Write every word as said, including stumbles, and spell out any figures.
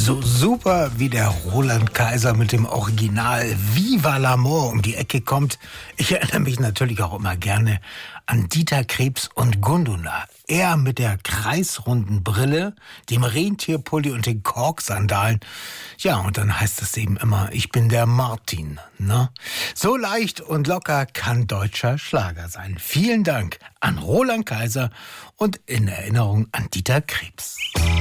So super wie der Roland Kaiser mit dem Original Viva l'Amour um die Ecke kommt. Ich erinnere mich natürlich auch immer gerne an Dieter Krebs und Gundula. Er mit der kreisrunden Brille, dem Rentierpulli und den Korksandalen. Ja, und dann heißt es eben immer, ich bin der Martin. Ne? So leicht und locker kann deutscher Schlager sein. Vielen Dank an Roland Kaiser und in Erinnerung an Dieter Krebs.